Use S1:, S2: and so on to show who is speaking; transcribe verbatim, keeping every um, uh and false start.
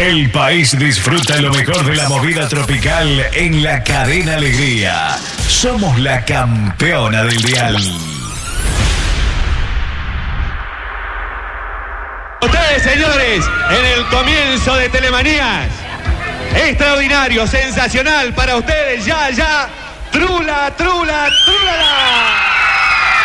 S1: El país disfruta lo mejor de la movida tropical en la cadena Alegría. Somos la campeona del dial.
S2: Ustedes, señores, en el comienzo de Telemanías. Extraordinario, sensacional para ustedes. Ya, ya. Trula, trula, trulala.